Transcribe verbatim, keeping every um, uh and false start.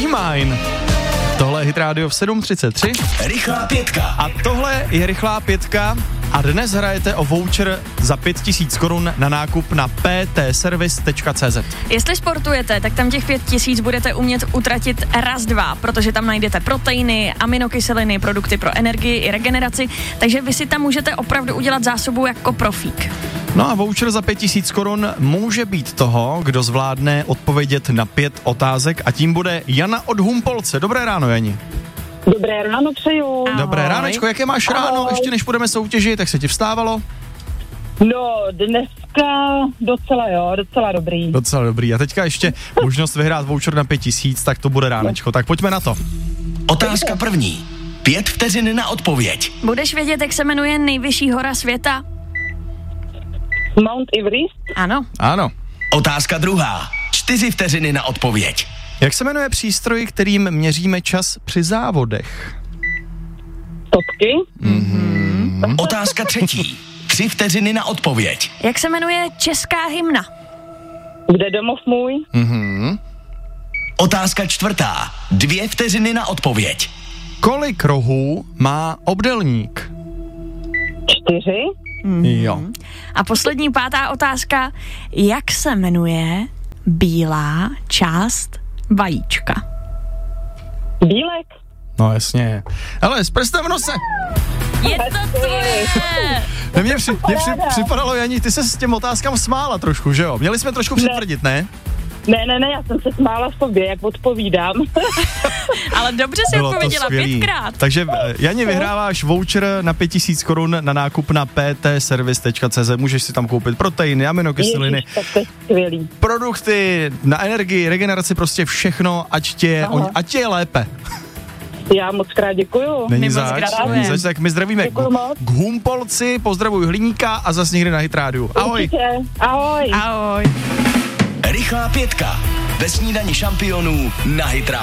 Mine. Tohle je Hit Radio v sedm třicet tři. Rychlá pětka. A tohle je rychlá pětka a dnes hrajete o voucher za pět tisíc korun na nákup na p t service tečka c z. Jestli sportujete, tak tam těch pět tisíc budete umět utratit raz, dva, protože tam najdete proteiny, aminokyseliny, produkty pro energii i regeneraci, takže vy si tam můžete opravdu udělat zásobu jako profík. No a voucher za pět tisíc korun může být toho, kdo zvládne odpovědět na pět otázek a tím bude Jana od Humpolce. Dobré ráno, Jani. Dobré ráno přeju. Ahoj. Dobré ránečko, jaké máš Ahoj. ráno, ještě než budeme soutěžit, tak se ti vstávalo? No, dneska docela jo, docela dobrý. Docela dobrý. A teďka ještě možnost vyhrát voucher na pět tisíc, tak to bude ránečko. Tak pojďme na to. Otázka první. Pět vteřin na odpověď. Budeš vědět, jak se jmenuje nejvyšší hora světa? Mount Everest, Ano. Ano. Otázka druhá. Čtyři vteřiny na odpověď. Jak se jmenuje přístroj, kterým měříme čas při závodech? stopky, Otázka třetí. Tři vteřiny na odpověď. Jak se jmenuje česká hymna? kde domov můj, Otázka čtvrtá. Dvě vteřiny na odpověď. Kolik rohů má obdelník? čtyři, Jo. A poslední pátá otázka. Jak se jmenuje bílá část vajíčka? bílek, No jasně. Ale s prstem v nose. Je to tvoje! Mně, při, mě při, připadalo, Jani, ty se s těm otázkám smála trošku, že jo? Měli jsme trošku přitvrdit, ne? ne, ne, ne, já jsem se smála sobě, jak odpovídám. Ale dobře si Bylo to odpověděla skvělý. pětkrát. Takže eh, Jani, vyhráváš voucher na pět tisíc korun na nákup na p t service tečka c z. Můžeš si tam koupit proteiny, aminokyseliny, Ježiš, tak to je skvělý. produkty na energii, regeneraci, prostě všechno, ať tě, Aha. on, ať tě je lépe. Já moc krát děkuju. Není My moc zač, gratulujeme. není zač, tak my zdravíme Děkuju k, moc. k Humpolci, pozdravuj Hliníka a zas někde na Hit Radio. Ahoj. Určitě. Ahoj. Ahoj. Rychlá pětka. Ve snídani šampionů na Hit Radio.